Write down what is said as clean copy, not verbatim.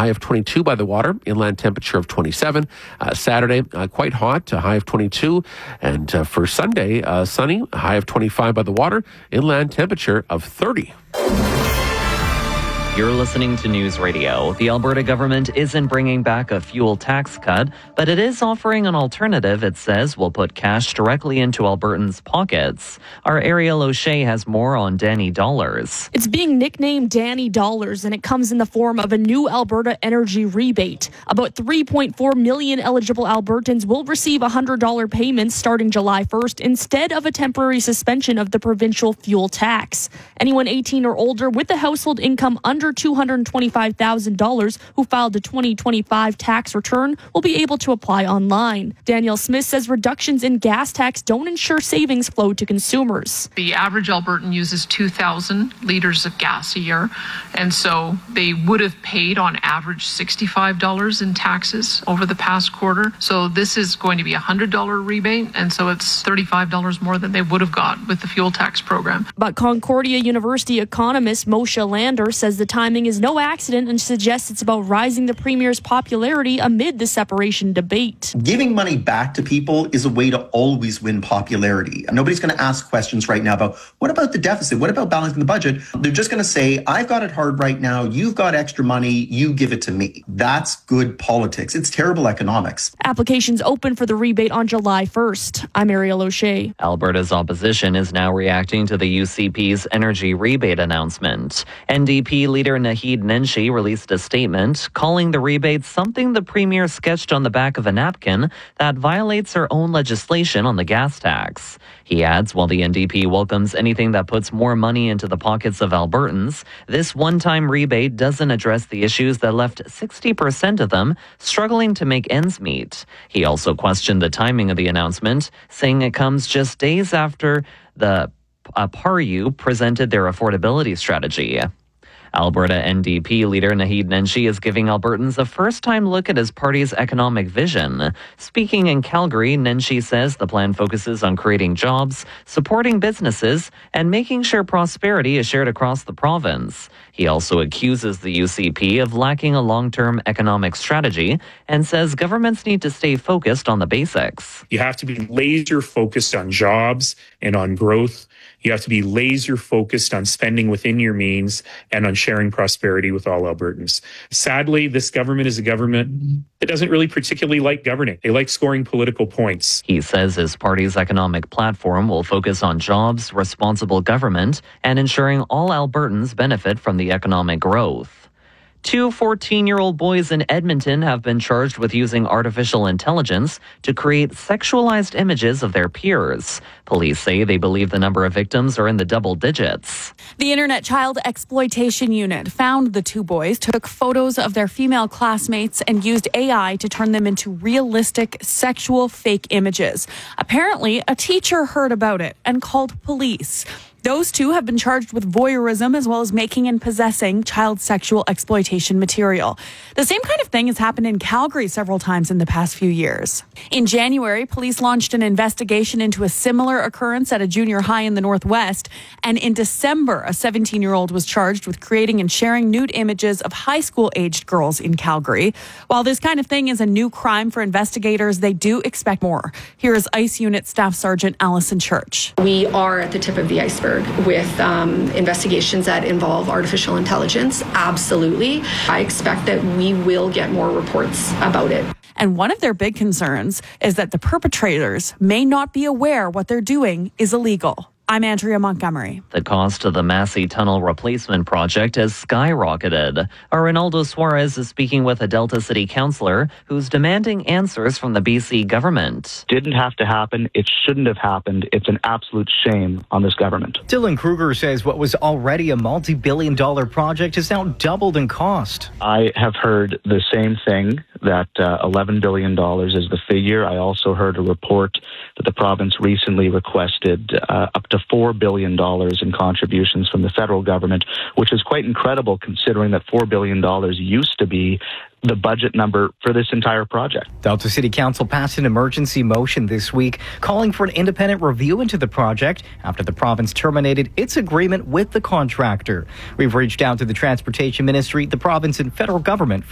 high of 22 by the water, inland temperature of 27. Saturday, quite hot, a high of 22. And for Sunday, sunny, a high of 25 by the water, inland temperature of 30. You're listening to News Radio. The Alberta government isn't bringing back a fuel tax cut, but it is offering an alternative it says will put cash directly into Albertans' pockets. Our Ariel O'Shea has more on Danny Dollars. It's being nicknamed Danny Dollars, and it comes in the form of a new Alberta energy rebate. About 3.4 million eligible Albertans will receive $100 payments starting July 1st instead of a temporary suspension of the provincial fuel tax. Anyone 18 or older with a household income under $225,000 who filed a 2025 tax return will be able to apply online. Danielle Smith says reductions in gas tax don't ensure savings flow to consumers. The average Albertan uses 2,000 litres of gas a year, and so they would have paid on average $65 in taxes over the past quarter. So this is going to be a $100 rebate, and so it's $35 more than they would have got with the fuel tax program. But Concordia University economist Moshe Lander says the timing is no accident and suggests it's about rising the Premier's popularity amid the separation debate. Giving money back to people is a way to always win popularity. Nobody's going to ask questions right now about what about the deficit? What about balancing the budget? They're just going to say, I've got it hard right now. You've got extra money. You give it to me. That's good politics. It's terrible economics. Applications open for the rebate on July 1st. I'm Ariel O'Shea. Alberta's opposition is now reacting to the UCP's energy rebate announcement. NDP leader Naheed Nenshi released a statement calling the rebate something the Premier sketched on the back of a napkin that violates her own legislation on the gas tax. He adds, while the NDP welcomes anything that puts more money into the pockets of Albertans, this one-time rebate doesn't address the issues that left 60% of them struggling to make ends meet. He also questioned the timing of the announcement, saying it comes just days after the PARU presented their affordability strategy. Alberta NDP leader Naheed Nenshi is giving Albertans a first-time look at his party's economic vision. Speaking in Calgary, Nenshi says the plan focuses on creating jobs, supporting businesses, and making sure prosperity is shared across the province. He also accuses the UCP of lacking a long-term economic strategy and says governments need to stay focused on the basics. You have to be laser-focused on jobs and on growth. You have to be laser focused on spending within your means and on sharing prosperity with all Albertans. Sadly, this government is a government that doesn't really particularly like governing. They like scoring political points. He says his party's economic platform will focus on jobs, responsible government, and ensuring all Albertans benefit from the economic growth. 2 14-year-old boys in Edmonton have been charged with using artificial intelligence to create sexualized images of their peers. Police say they believe the number of victims are in the double digits. The Internet Child Exploitation Unit found the 2 boys, took photos of their female classmates, and used AI to turn them into realistic sexual fake images. Apparently, a teacher heard about it and called police. Those 2 have been charged with voyeurism as well as making and possessing child sexual exploitation material. The same kind of thing has happened in Calgary several times in the past few years. In January, police launched an investigation into a similar occurrence at a junior high in the Northwest. And in December, a 17-year-old was charged with creating and sharing nude images of high school-aged girls in Calgary. While this kind of thing is a new crime for investigators, they do expect more. Here is ICE Unit Staff Sergeant Allison Church. We are at the tip of the iceberg with investigations that involve artificial intelligence. Absolutely. I expect that we will get more reports about it. And one of their big concerns is that the perpetrators may not be aware what they're doing is illegal. I'm Andrea Montgomery. The cost of the Massey Tunnel replacement project has skyrocketed. Arnaldo Suarez is speaking with a Delta City councillor who's demanding answers from the BC government. Didn't have to happen. It shouldn't have happened. It's an absolute shame on this government. Dylan Kruger says what was already a multi-billion-dollar project has now doubled in cost. I have heard the same thing, that $11 billion is the figure. I also heard a report that the province recently requested up to $4 billion in contributions from the federal government, which is quite incredible considering that $4 billion used to be the budget number for this entire project. Delta City Council passed an emergency motion this week calling for an independent review into the project after the province terminated its agreement with the contractor. We've reached out to the Transportation Ministry, the province, and federal government